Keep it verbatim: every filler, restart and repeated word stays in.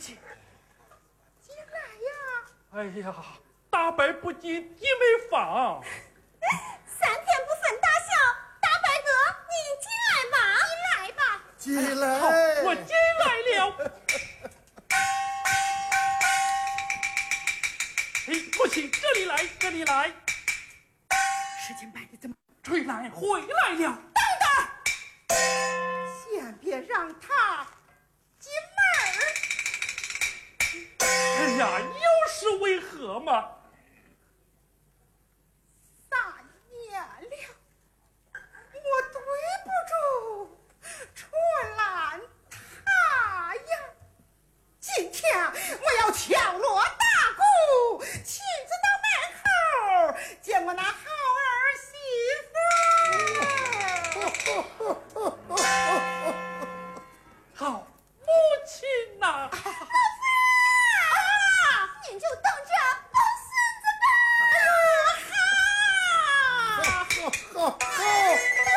亲。 进来呀！ 哎呀，大伯不进，地没放。 三天不分大小，大伯哥，你进来吧，你来吧， 进来。 好，我进来了。哎，母亲，这里来，这里来。 事情办的怎么？ 翠兰回来了。 等等，先别让他进门。 哎呀，又是为何嘛？ 三年了，我对不住春兰她呀。今天我要敲锣打鼓，亲自到门口见我那好儿媳妇。 好，母亲呐、 老夫人，您就等着当孙子吧。 好好好。